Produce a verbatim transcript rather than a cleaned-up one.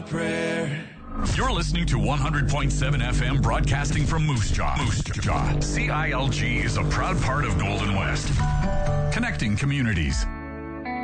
prayer. You're listening to one hundred point seven F M, broadcasting from Moose Jaw. Moose Jaw. C I L G is a proud part of Golden West. Connecting communities.